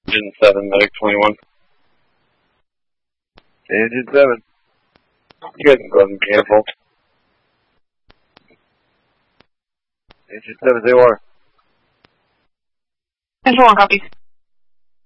Engine 7, Medic 21. Engine 7. You guys can go ahead and cancel. Engine 7, they are. Engine 1 copies.